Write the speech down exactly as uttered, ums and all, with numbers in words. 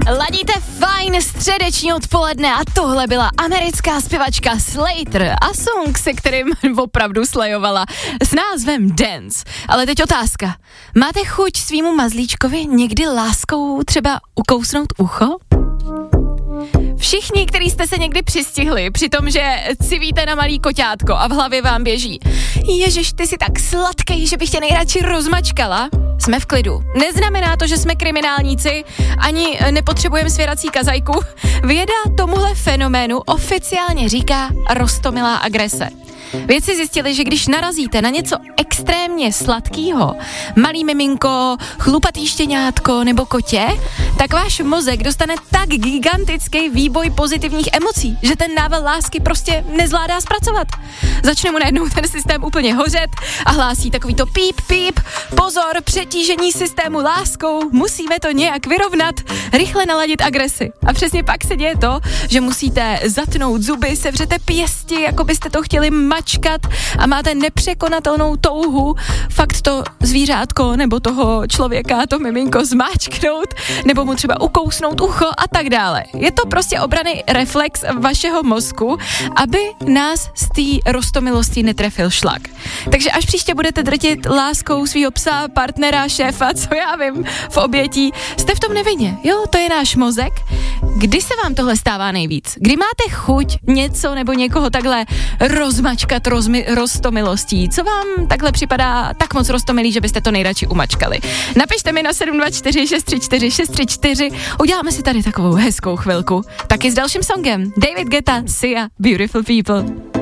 Ladíte fajn středeční odpoledne a tohle byla americká zpěvačka Slater a song, se kterým opravdu slajovala s názvem Dance. Ale teď otázka. Máte chuť svýmu mazlíčkovi někdy láskou třeba ukousnout ucho? Všichni, kteří jste se někdy přistihli při tom, že civíte na malý koťátko a v hlavě vám běží: Ježiš, ty jsi tak sladkej, že bych tě nejradši rozmačkala, jsme v klidu. Neznamená to, že jsme kriminálníci, ani nepotřebujeme svěrací kazajku. Věda tomuhle fenoménu oficiálně říká roztomilá agrese. Vědci zjistili, že když narazíte na něco extrémně sladkýho, malý miminko, chlupatý štěňátko nebo kotě, tak váš mozek dostane tak gigantický výboj pozitivních emocí, že ten nával lásky prostě nezvládá zpracovat. Začne mu najednou ten systém úplně hořet a hlásí takový to píp, píp, pozor, přetížení systému láskou, musíme to nějak vyrovnat, rychle naladit agresi. A přesně pak se děje to, že musíte zatnout zuby, sevřete pěsti, jako byste to chtěli mačkat a máte nepřekonatelnou touhu fakt to zvířátko nebo toho člověka, to miminko zmáčknout nebo mu třeba ukousnout ucho a tak dále. Je to prostě obranný reflex vašeho mozku, aby nás z té roztomilosti netrefil šlak. Takže až příště budete drtit láskou svýho psa, partnera, šéfa, co já vím, v obětí, jste v tom nevinně, jo, to je náš mozek. Kdy se vám tohle stává nejvíc? Kdy máte chuť něco nebo někoho takhle rozmačkat rozmi, roztomilostí? Co vám takhle připadá tak moc roztomilý, že byste to nejradši umačkali? Napište mi na sedm dva čtyři šest tři čtyři šest tři čtyři, uděláme si tady takovou hezkou chvilku. Taky s dalším songem. David Guetta, Sia, Beautiful People.